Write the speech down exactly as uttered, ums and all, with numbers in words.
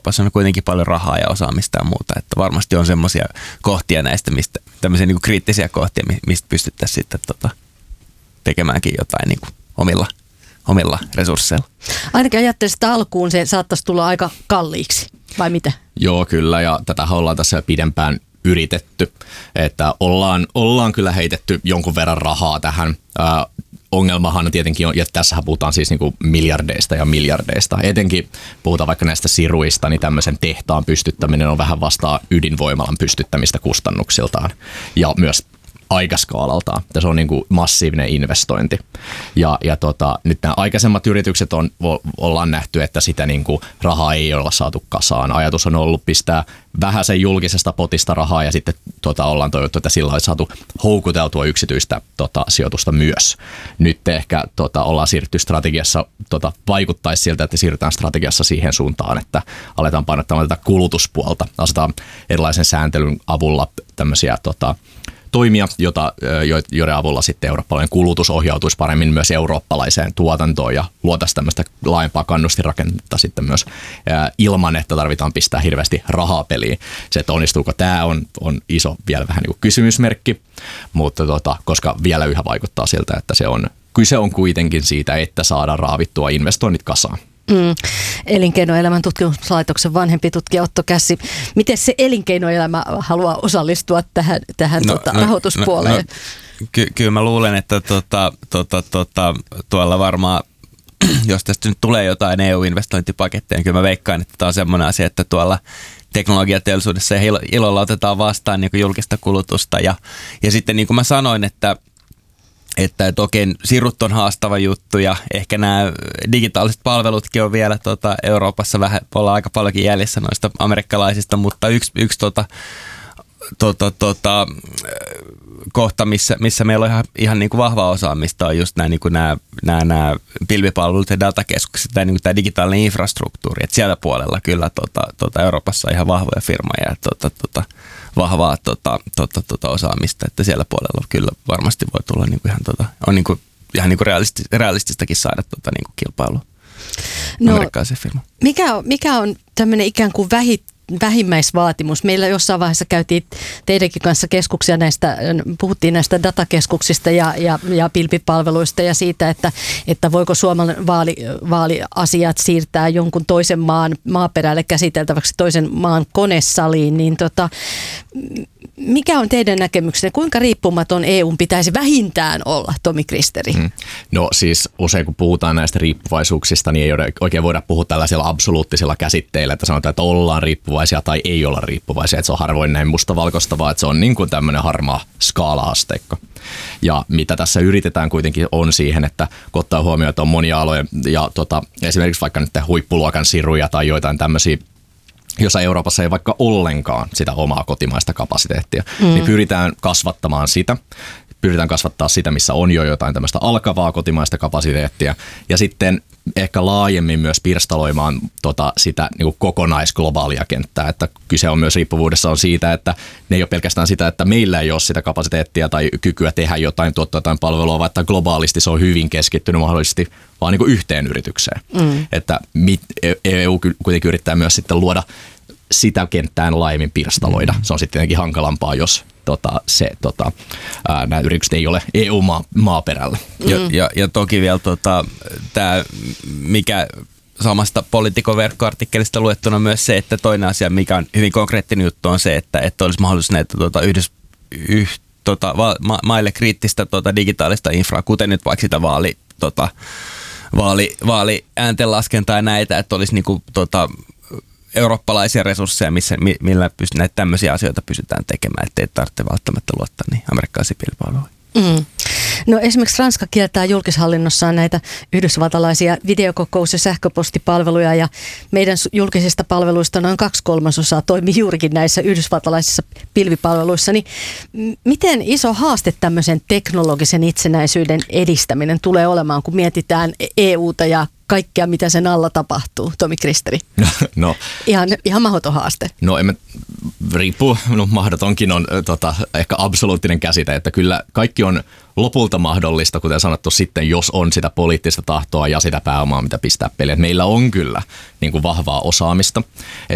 Euroopassa on kuitenkin paljon rahaa ja osaamista ja muuta, että varmasti on semmoisia kohtia näistä, mistä, tämmöisiä niin kuin kriittisiä kohtia, mistä pystyttäisiin sitten tota, tekemäänkin jotain niin kuin omilla, omilla resursseilla. Ainakin ajattelisin, että alkuun se saattaisi tulla aika kalliiksi, vai mitä? Joo, kyllä, ja tätä ollaan tässä pidempään yritetty, että ollaan, ollaan kyllä heitetty jonkun verran rahaa tähän. Ää, ongelmahan tietenkin on, ja tässähän puhutaan siis niin kuin miljardeista ja miljardeista. Etenkin puhutaan vaikka näistä siruista, niin tämmöisen tehtaan pystyttäminen on vähän vastaa ydinvoimalan pystyttämistä kustannuksiltaan ja myös aikaskaalaltaan. Se on niin kuin massiivinen investointi. Ja, ja tota, nyt nämä aikaisemmat yritykset on, ollaan nähty, että sitä niin kuin rahaa ei olla saatu kasaan. Ajatus on ollut pistää vähän sen julkisesta potista rahaa ja sitten tota, ollaan toivottu, että sillä olisi saatu houkuteltua yksityistä tota, sijoitusta myös. Nyt ehkä tota, ollaan siirrytty strategiassa, tota, vaikuttaisi siltä, että siirrytään strategiassa siihen suuntaan, että aletaan painottamaan tätä kulutuspuolta. Asetaan erilaisen sääntelyn avulla tämmöisiä tota, toimia, jota, joiden avulla sitten eurooppalainen kulutus ohjautuisi paremmin myös eurooppalaiseen tuotantoon ja luotaisiin tämmöistä laajempaa kannustinrakennetta sitten myös ilman, että tarvitaan pistää hirveästi rahaa peliin. Se, että onnistuuko tämä, on, on iso vielä vähän niin kuin kysymysmerkki, mutta tota, koska vielä yhä vaikuttaa siltä, että se on, kyse on kuitenkin siitä, että saadaan raavittua investoinnit kasaan. Mm. Elinkeinoelämän tutkimuslaitoksen vanhempi tutkija Otto Kässi. Miten se elinkeinoelämä haluaa osallistua tähän, tähän no, tota, no, rahoituspuoleen? No, no, ky- kyllä mä luulen, että tota, tota, tota, tuolla varmaan, jos tästä nyt tulee jotain E U-investointipaketteja, niin kyllä mä veikkaan, että tämä on semmoinen asia, että tuolla teknologiateollisuudessa ilolla otetaan vastaan niin kuin julkista kulutusta. Ja, ja sitten niin kuin mä sanoin, että Että, että okei, sirut on haastava juttu ja ehkä nämä digitaaliset palvelutkin on vielä tota, Euroopassa vähän, ollaan aika paljonkin jäljessä noista amerikkalaisista, mutta yksi, yksi tota, tota, tota, kohta, missä, missä meillä on ihan, ihan niin kuin vahva osaamista, on just nämä, niin kuin nämä, nämä, nämä pilvipalvelut ja datakeskukset tai niin kuin tämä digitaalinen infrastruktuuri. Että siellä puolella kyllä tota, tota Euroopassa on ihan vahvoja firmoja ja tota, tota, vahvaa tota, tota, tota osaamista, että siellä puolella kyllä varmasti voi tulla niin kuin ihan, tota, on niin kuin, ihan niin kuin realistis, realististakin saada tota, niin kuin kilpailua no, amerikkalaisen firman. Mikä on, mikä on tämmöinen ikään kuin vähit, vähimmäisvaatimus? Meillä jossain vaiheessa käytiin teidänkin kanssa keskuksia näistä, puhuttiin näistä datakeskuksista ja, ja, ja pilvipalveluista ja siitä, että, että voiko Suomen vaali, vaaliasiat siirtää jonkun toisen maan maaperälle käsiteltäväksi toisen maan konesaliin, niin tota, mikä on teidän näkemyksenne? Kuinka riippumaton E U:n pitäisi vähintään olla, Tomi Kristeri? Hmm. No siis usein kun puhutaan näistä riippuvaisuuksista, niin ei oikein voida puhua tällaisilla absoluuttisilla käsitteillä, että sanotaan, että ollaan riippuvaisia tai ei olla riippuvaisia. Että se on harvoin näin mustavalkoista, vaan että se on niin kuin tämmöinen harmaa skaala-asteikko. Ja mitä tässä yritetään kuitenkin on siihen, että kun ottaa huomioon, että on monia aloja ja tota, esimerkiksi vaikka nyt huippuluokan siruja tai joitain tämmöisiä, jossa Euroopassa ei vaikka ollenkaan sitä omaa kotimaista kapasiteettia, mm. niin pyritään kasvattamaan sitä. Pyritään kasvattaa sitä, missä on jo jotain tämmöistä alkavaa kotimaista kapasiteettia ja sitten ehkä laajemmin myös pirstaloimaan tota, sitä niin kuin kokonaisglobaalia kenttää, että kyse on myös riippuvuudessa on siitä, että ne ei ole pelkästään sitä, että meillä ei ole sitä kapasiteettia tai kykyä tehdä jotain, tuottaa jotain palvelua, vaan että globaalisti se on hyvin keskittynyt mahdollisesti vaan niin kuin yhteen yritykseen. Mm. Että E U kuitenkin yrittää myös sitten luoda sitä kenttään laajemmin pirstaloida. Se on sitten tietenkin hankalampaa, jos tota, se, tota, ää, nämä yritykset ei ole E U-maaperällä. Mm. Ja, ja, ja toki vielä tota, tämä, mikä samasta Poliitikon verkkoartikkelista luettuna myös se, että toinen asia, mikä on hyvin konkreettinen juttu, on se, että, että olisi mahdollisuus näitä tota, yhdys, yh, tota, ma, maille kriittistä tota, digitaalista infraa, kuten nyt vaikka sitä vaali, tota, vaali, vaali ääntenlaskentaa ja näitä, että olisi niinku, tota, eurooppalaisia resursseja, missä, millä pyst- näitä tämmöisiä asioita pystytään tekemään, ettei tarvitse välttämättä luottaa niin amerikkalaisiin pilvipalveluihin. Mm. No esimerkiksi Ranska kieltää julkishallinnossaan näitä yhdysvaltalaisia videokokous- ja sähköpostipalveluja ja meidän julkisista palveluista noin kaksi kolmasosaa toimii juurikin näissä yhdysvaltalaisissa pilvipalveluissa. Niin miten iso haaste tämmöisen teknologisen itsenäisyyden edistäminen tulee olemaan, kun mietitään E U:ta ja kaikkea, mitä sen alla tapahtuu, Tomi Kristeri? No, ihan, ihan mahdoton haaste. No emme, riippuu, no mahdotonkin on tota, ehkä absoluuttinen käsite, että kyllä kaikki on lopulta mahdollista, kuten sanottu sitten, jos on sitä poliittista tahtoa ja sitä pääomaa, mitä pistää peliin. Meillä on kyllä niin kuin vahvaa osaamista.